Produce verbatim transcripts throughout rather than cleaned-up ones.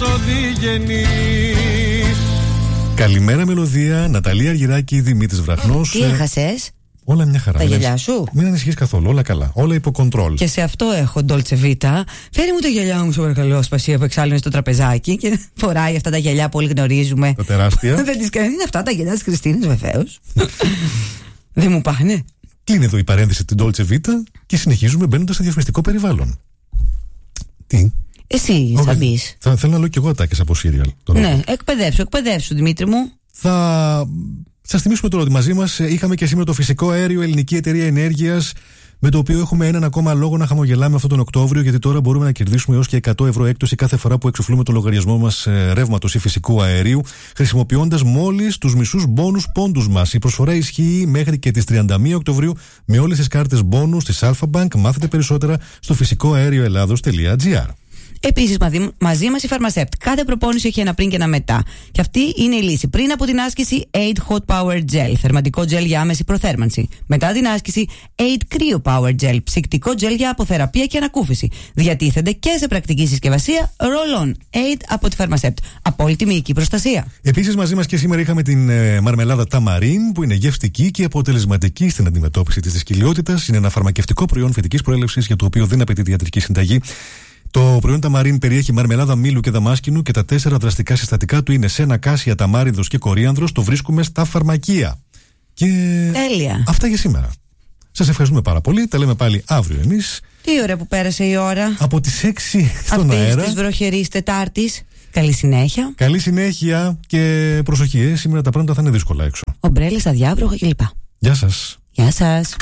οδηγενείς. Καλημέρα μελωδία, Ναταλία Αργυράκη, Δημήτρης Βραχνός. Τι έχασες? Όλα μια χαρά. Τα γυαλιά σου? Μην ανησυχείς καθόλου, όλα καλά. Όλα υπό κοντρόλ. Και σε αυτό έχω Dolce Vita. Φέρει μου τα γυαλιά μου, σου παρακαλώ, Σπασία, που εξάλλου στο τραπεζάκι και φοράει αυτά τα γυαλιά που όλοι γνωρίζουμε. Τα τεράστια. Δεν τις κάνει. Είναι αυτά τα γυαλιά της Χριστίνας, βεβαίως. Δεν μου πάνε. Κλείνει εδώ η παρένθεση την Dolce Vita και συνεχίζουμε μπαίνοντας σε διαφημιστικό περιβάλλον. Τι? Εσύ θα μπεις? Θα θέλω να λέω κι εγώ ατάκες από σύριαλ. Ναι, εκπαιδεύσου, εκπαιδεύσου, Δημήτρη μου. Θα σας θυμίσουμε τώρα ότι μαζί μας είχαμε και σήμερα το φυσικό αέριο Ελληνική Εταιρεία Ενέργειας, με το οποίο έχουμε έναν ακόμα λόγο να χαμογελάμε αυτόν τον Οκτώβριο, γιατί τώρα μπορούμε να κερδίσουμε έως και εκατό ευρώ έκπτωση κάθε φορά που εξοφλούμε το λογαριασμό μας ρεύματος ή φυσικού αερίου, χρησιμοποιώντας μόλις τους μισούς μπόνους πόντους μας. Η προσφορά ισχύει μέχρι και τις τριάντα μία Οκτωβρίου με όλες τις κάρτες μπόνους της Alpha Bank. Μάθετε περισσότερα στο φυσικό αέριο ελλάδος τελεία τζι άρ. Επίσης, μαζί μας η Pharmacept. Κάθε προπόνηση έχει ένα πριν και ένα μετά. Και αυτή είναι η λύση. Πριν από την άσκηση, Aid Hot Power Gel. Θερματικό τζελ για άμεση προθέρμανση. Μετά την άσκηση, Aid Cryo Power Gel. Ψυκτικό τζελ για αποθεραπεία και ανακούφιση. Διατίθενται και σε πρακτική συσκευασία Roll-On. Aid από τη Pharmacept. Απόλυτη μυϊκή προστασία. Επίσης, μαζί μας και σήμερα είχαμε την ε, μαρμελάδα Ταμαρίν, που είναι γευστική και αποτελεσματική στην αντιμετώπιση της δυσκολιότητας. Είναι ένα φαρμακευτικό προϊόν φυτικής προέλευσης για το οποίο δεν απαιτείται ιατρική συνταγή. Το προϊόν Ταμαρίν περιέχει μαρμελάδα μήλου και δαμάσκηνου και τα τέσσερα δραστικά συστατικά του είναι σένα, κάσια, ταμάριδος και κορίανδρος. Το βρίσκουμε στα φαρμακεία. Και τέλεια. Αυτά για σήμερα. Σας ευχαριστούμε πάρα πολύ. Τα λέμε πάλι αύριο εμείς. Τι ώρα που πέρασε η ώρα. Από τις έξι στον αέρα. Αυτής της βροχερής Τετάρτης. Καλή συνέχεια. Καλή συνέχεια και προσοχή. Ε. Σήμερα τα πράγματα θα είναι δύσκολα έξω. Ομπρέλες, αδιάβροχα κλπ. Γεια σας. Γεια σας.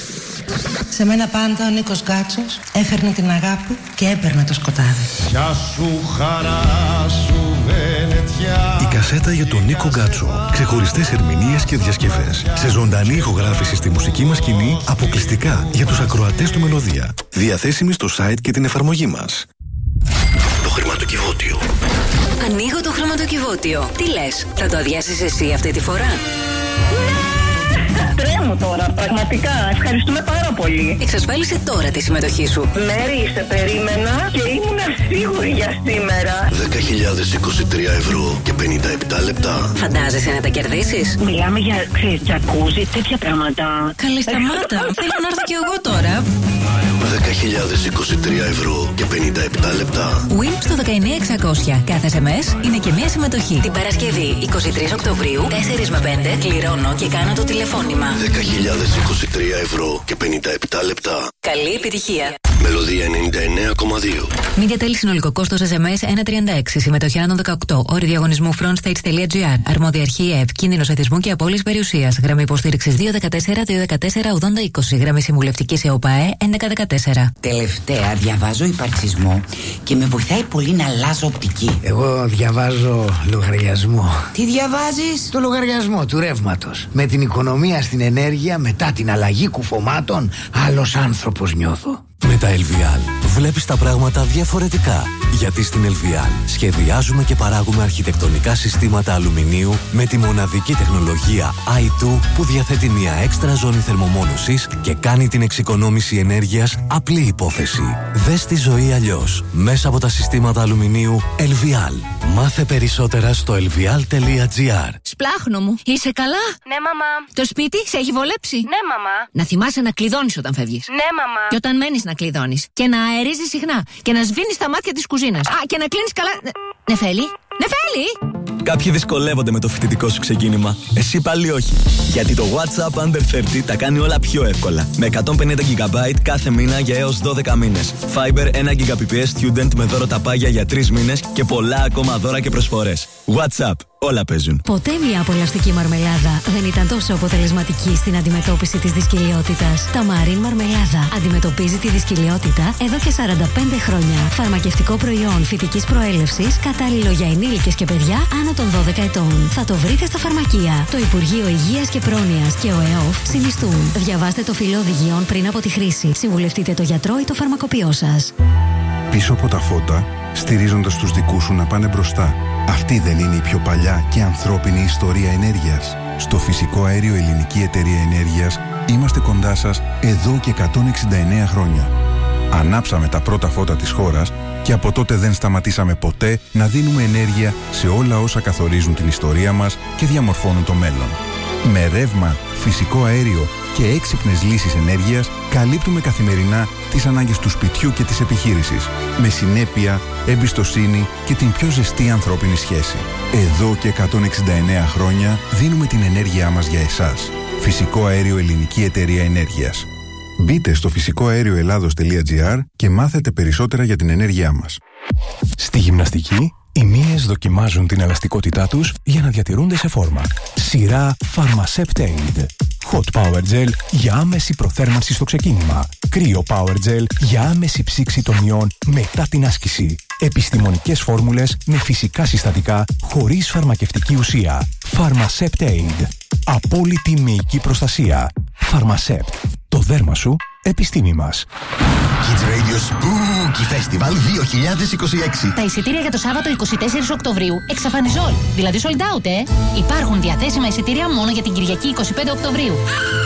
Σε μένα πάντα ο Νίκος Γκάτσος έφερνε την αγάπη και έπαιρνε το σκοτάδι. Γεια σου χαρά σου Βενετιά. Η κασέτα για τον Νίκο Γκάτσο. Ξεχωριστές ερμηνείες και διασκευές. Σε ζωντανή ηχογράφηση στη μουσική μας σκηνή, αποκλειστικά για τους ακροατές του Μελωδία. Διαθέσιμη στο site και την εφαρμογή μας. Το χρηματοκιβώτιο. Ανοίγω το χρηματοκιβώτιο. Τι λες, θα το αδειάσεις εσύ αυτή τη φορά? Τρέμω τώρα, πραγματικά. Ευχαριστούμε πάρα πολύ. Εξασφάλισε τώρα τη συμμετοχή σου. Μέρη, σε περίμενα και ήμουν σίγουρη για σήμερα. δέκα χιλιάδες είκοσι τρία ευρώ και πενήντα επτά λεπτά. Φαντάζεσαι να τα κερδίσεις? Μιλάμε για, ξέρεις, τζακούζι, τέτοια πράγματα. Καλέ, σταμάτα. Θέλω να έρθω κι εγώ τώρα. δέκα χιλιάδες είκοσι τρία ευρώ και πενήντα επτά λεπτά. Win στο δεκαεννιά εξακόσια. Κάθε ες εμ ες είναι και μία συμμετοχή. Την Παρασκευή εικοστή τρίτη Οκτωβρίου, τέσσερα με πέντε, κληρώνω και κάνω το τηλεφώνημα. δέκα χιλιάδες είκοσι τρία ευρώ και πενήντα επτά λεπτά. Καλή επιτυχία. Μελωδία ενενήντα εννέα κόμμα δύο. Media Tel, συνολικό κόστος ες εμ ες ένα τριάντα έξι. Συμμετοχή άνω δεκαοκτώ. Όροι διαγωνισμού frontstage τελεία τζι άρ. Αρμόδια αρχή ΕΕΠ. Κίνδυνος εθισμού και απώλειας περιουσίας. Γραμμή υποστήριξης δύο δεκατέσσερα δύο δεκατέσσερα ογδόντα είκοσι. Γραμμή συμβουλευτικής ΕΟΠΑΕ έντεκα δεκατέσσερα. Τελευταία διαβάζω υπαρξισμό και με βοηθάει πολύ να αλλάζω οπτική. Εγώ διαβάζω λογαριασμό. Τι διαβάζεις? Το λογαριασμό του ρεύματος. Με την οικονομία στην ενέργεια, μετά την αλλαγή κουφωμάτων, άλλος άνθρωπος νιώθω. Με τα ελ βι αλ βλέπεις τα πράγματα διαφορετικά. Γιατί στην ελ βι αλ σχεδιάζουμε και παράγουμε αρχιτεκτονικά συστήματα αλουμινίου με τη μοναδική τεχνολογία άι του που διαθέτει μια έξτρα ζώνη θερμομόνωσης και κάνει την εξοικονόμηση ενέργειας απλή υπόθεση. Δες τη ζωή αλλιώς μέσα από τα συστήματα αλουμινίου ελ βι αλ. Μάθε περισσότερα στο ελ βι αλ τελεία τζι άρ. Σπλάχνο μου, είσαι καλά? Ναι, μαμά. Το σπίτι σε έχει βολέψει? Ναι, μαμά. Να θυμάσαι να κλειδώνεις όταν φεύγεις. Ναι, μαμά. Και όταν μένεις να κλειδώνεις. Και να αερίζεις συχνά. Και να σβήνεις τα μάτια της κουζίνας. Α, και να κλείνεις καλά. Νεφέλη, Νεφέλη! Κάποιοι δυσκολεύονται με το φοιτητικό σου ξεκίνημα. Εσύ πάλι όχι. Γιατί το WhatsApp Under τριάντα τα κάνει όλα πιο εύκολα. Με εκατόν πενήντα γιγαμπάιτ κάθε μήνα για έως δώδεκα μήνες. Fiber ένα γιγαμπάιτ Student με δώρο τα πάγια για τρεις μήνες και πολλά ακόμα δώρα και προσφορές. WhatsApp. Όλα παίζουν. Ποτέ μια απολαυστική μαρμελάδα δεν ήταν τόσο αποτελεσματική στην αντιμετώπιση της δυσκολιότητας. Ταμαρίν μαρμελάδα αντιμετωπίζει τη δυσκολιότητα εδώ και σαράντα πέντε χρόνια. Φαρμακευτικό προϊόν φυτικής προέλευσης, κατάλληλο για ενήλικες και παιδιά άνω των δώδεκα ετών. Θα το βρείτε στα φαρμακεία. Το Υπουργείο Υγείας και Πρόνοιας και ο ΕΟΦ συνιστούν. Διαβάστε το φυλλό οδηγιών πριν από τη χρήση. Συμβουλευτείτε το γιατρό ή το φαρμακοποιό σας. Πίσω από τα φώτα, στηρίζοντας τους δικούς σου να πάνε μπροστά. Αυτή δεν είναι η πιο παλιά και ανθρώπινη ιστορία ενέργειας? Στο φυσικό αέριο Ελληνική Εταιρεία Ενέργειας είμαστε κοντά σας εδώ και εκατόν εξήντα εννέα χρόνια. Ανάψαμε τα πρώτα φώτα της χώρας και από τότε δεν σταματήσαμε ποτέ να δίνουμε ενέργεια σε όλα όσα καθορίζουν την ιστορία μας και διαμορφώνουν το μέλλον. Με ρεύμα, φυσικό αέριο και έξυπνες λύσεις ενέργειας καλύπτουμε καθημερινά τις ανάγκες του σπιτιού και της επιχείρησης, με συνέπεια, εμπιστοσύνη και την πιο ζεστή ανθρώπινη σχέση. Εδώ και εκατόν εξήντα εννέα χρόνια δίνουμε την ενέργειά μας για εσάς. Φυσικό αέριο Ελληνική Εταιρεία Ενέργειας. Μπείτε στο φυσικό αέριο ελλάδος τελεία τζι άρ και μάθετε περισσότερα για την ενέργειά μας. Στη γυμναστική, οι μύες δοκιμάζουν την ελαστικότητά τους για να διατηρούνται σε φόρμα. Σειρά Pharmacept Aid. Hot Power Gel για άμεση προθέρμανση στο ξεκίνημα. Cryo Power Gel για άμεση ψήξη των μειών μετά την άσκηση. Επιστημονικές φόρμουλες με φυσικά συστατικά χωρίς φαρμακευτική ουσία. Pharmacept Aid. Απόλυτη μυϊκή προστασία. Pharmacept. Το δέρμα σου, επιστήμη μας. Kids Radio Spooky Festival δύο χιλιάδες είκοσι έξι. Τα εισιτήρια για το Σάββατο εικοστή τέταρτη Οκτωβρίου εξαφανιζόλ. Δηλαδή sold out, ε! Υπάρχουν διαθέσιμα εισιτήρια μόνο για την Κυριακή εικοστή πέμπτη Οκτωβρίου.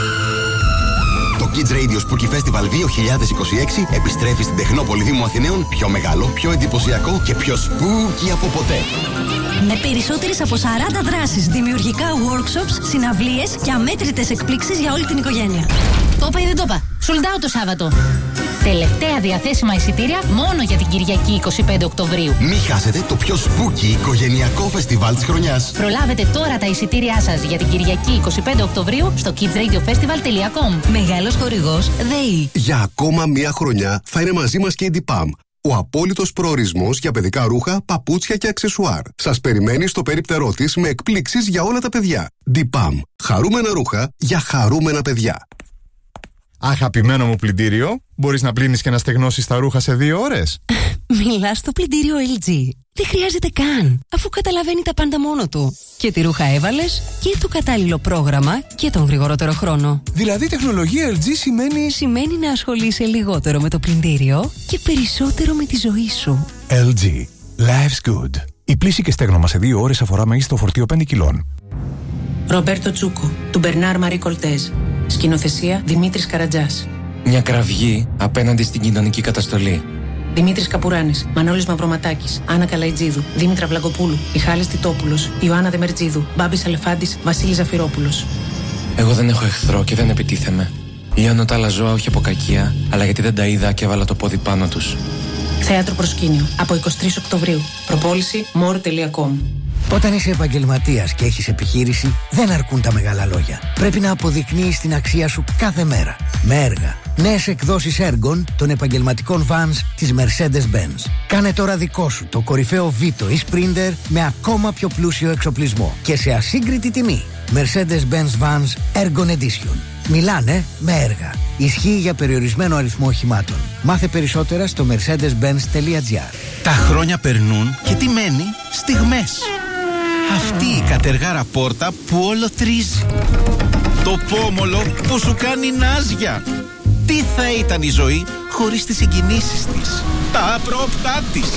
Το Kids Radio Spooky Festival δύο χιλιάδες είκοσι έξι επιστρέφει στην Τεχνόπολη Δήμου Αθηναίων πιο μεγάλο, πιο εντυπωσιακό και πιο spooky από ποτέ. Με περισσότερες από σαράντα δράσεις, δημιουργικά workshops, συναυλίες και αμέτρητες εκπλήξεις για όλη την οικογένεια. Το είπα ή δεν το είπα. Sold out το Σάββατο. Τελευταία διαθέσιμα εισιτήρια μόνο για την Κυριακή εικοστή πέμπτη Οκτωβρίου. Μην χάσετε το πιο spooky οικογενειακό φεστιβάλ της χρονιάς. Προλάβετε τώρα τα εισιτήριά σας για την Κυριακή εικοστή πέμπτη Οκτωβρίου στο kids radio festival τελεία com. Μεγάλος χορηγός ΔΕΗ. Για ακόμα μία χρονιά θα είναι μαζί μας και η Dipam. Ο απόλυτος προορισμός για παιδικά ρούχα, παπούτσια και αξεσουάρ. Σας περιμένει στο περίπτερό της με εκπλήξεις για όλα τα παιδιά. Dipam. Χαρούμενα ρούχα για χαρούμενα παιδιά. Αγαπημένο μου πλυντήριο, μπορείς να πλύνεις και να στεγνώσεις τα ρούχα σε δύο ώρες. Μιλάς στο πλυντήριο ελ τζι. Δεν χρειάζεται καν, αφού καταλαβαίνει τα πάντα μόνο του. Και τι ρούχα έβαλες και το κατάλληλο πρόγραμμα και τον γρηγορότερο χρόνο. Δηλαδή τεχνολογία ελ τζι σημαίνει... Σημαίνει να ασχολείσαι λιγότερο με το πλυντήριο και περισσότερο με τη ζωή σου. ελ τζι. Life's good. Η πλύση και στέγνομα σε δύο ώρες αφορά μέγιστο φορτίο πέντε κιλών. Ρομπέρτο Τσούκο, του Μπερνάρ Μαρί Κολτέζ. Σκηνοθεσία Δημήτρης Καρατζάς. Μια κραυγή απέναντι στην κοινωνική καταστολή. Δημήτρης Καπουράνης, Μανώλης Μαυροματάκης, Άννα Καλαϊτζίδου, Δήμητρα Βλαγκοπούλου, Μιχάλης Τιτόπουλος, Ιωάννα Δεμερτζίδου, Μπάμπης Αλεφάντης, Βασίλης Ζαφυρόπουλος. Εγώ δεν έχω εχθρό και δεν επιτίθεμαι. Λιώνω τα άλλα ζώα όχι από κακία, αλλά γιατί δεν τα είδα και έβαλα το πόδι πάνω τους. Θέατρο Προσκήνιο, από εικοστή τρίτη Οκτωβρίου. Προπόληση more τελεία com. Όταν είσαι επαγγελματίας και έχεις επιχείρηση, δεν αρκούν τα μεγάλα λόγια. Πρέπει να αποδεικνύεις την αξία σου κάθε μέρα. Με έργα. Νέες εκδόσεις έργων των επαγγελματικών vans της Mercedes-Benz. Κάνε τώρα δικό σου το κορυφαίο Vito ή Sprinter με ακόμα πιο πλούσιο εξοπλισμό και σε ασύγκριτη τιμή. Mercedes-Benz Vans Ergon Edition. Μιλάνε με έργα. Ισχύει για περιορισμένο αριθμό οχημάτων. Μάθε περισσότερα στο mercedes benz τελεία τζι άρ. Τα χρόνια περνούν και τι μένει? Στιγμές. Αυτή η κατεργάρα πόρτα που όλο τρίζει. Το πόμολο που σου κάνει νάζια. Τι θα ήταν η ζωή χωρίς τις συγκινήσεις της, τα απρόπτά της.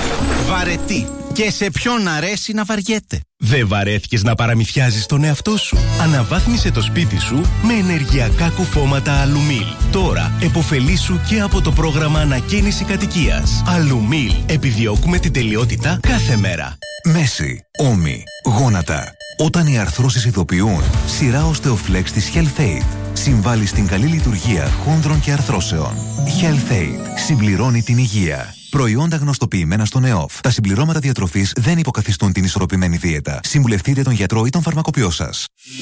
Βαρετή. Και σε ποιον αρέσει να βαριέται. Δεν βαρέθηκες να παραμυθιάζεις τον εαυτό σου? Αναβάθμισε το σπίτι σου με ενεργειακά κουφώματα Αλουμίλ. Τώρα επωφελήσου και από το πρόγραμμα ανακαίνιση κατοικίας. Αλουμίλ. Επιδιώκουμε την τελειότητα κάθε μέρα. Μέση, ώμοι, γόνατα. Όταν οι αρθρώσεις ειδοποιούν, σειρά Osteoflex της HealthAid συμβάλλει στην καλή λειτουργία χόνδρων και αρθρώσεων. HealthAid συμπληρώνει την υγεία. Προϊόντα γνωστοποιημένα στον ΕΟΦ. Τα συμπληρώματα διατροφής δεν υποκαθιστούν την ισορροπημένη δίαιτα. Συμβουλευτείτε τον γιατρό ή τον φαρμακοποιό σας.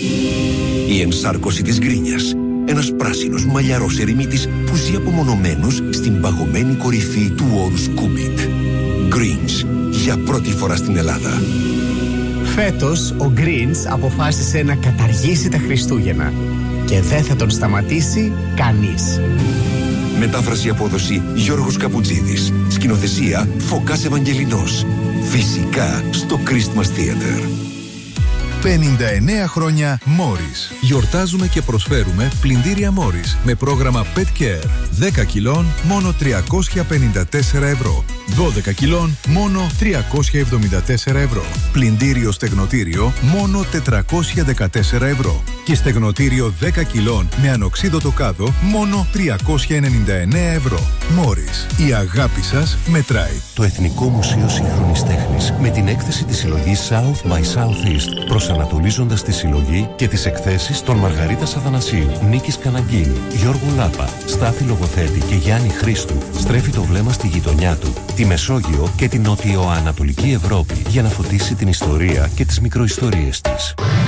Η ενσάρκωση της γκρίνιας. Ένας πράσινος μαλλιαρός ερημίτης που ζει απομονωμένος στην παγωμένη κορυφή του όρους Κούμπιτ. Greens. Για πρώτη φορά στην Ελλάδα. Φέτος ο Greens αποφάσισε να καταργήσει τα Χριστούγεννα. Και δεν θα τον σταματήσει κανείς. Μετάφραση απόδοση Γιώργος Καπουτζίδης. Σκηνοθεσία Φωκάς Ευαγγελινός. Φυσικά στο Christmas Theater. πενήντα εννέα χρόνια Morris. Γιορτάζουμε και προσφέρουμε πλυντήρια Morris με πρόγραμμα Pet Care. δέκα κιλών μόνο τριακόσια πενήντα τέσσερα ευρώ. δώδεκα κιλών μόνο τριακόσια εβδομήντα τέσσερα ευρώ. Πλυντήριο στεγνοτήριο μόνο τετρακόσια δεκατέσσερα ευρώ. Και στεγνοτήριο δέκα κιλών με ανοξίδωτο κάδο μόνο τριακόσια ενενήντα εννέα ευρώ. Μόρις, η αγάπη σας μετράει. Το Εθνικό Μουσείο Σύγχρονης Τέχνης με την έκθεση της συλλογής South by Southeast, προσανατολίζοντας τη συλλογή και τις εκθέσεις των Μαργαρίτας Αθανασίου, Νίκης Καναγκίνη, Γιώργου Λάπα, Στάθη Λογοθέτη και Γιάννη Χρήστου, στρέφει το βλέμμα στη γειτονιά του, τη Μεσόγειο και την νοτιοανατολική Ευρώπη, για να φωτίσει την ιστορία και τις μικροϊστορίες της.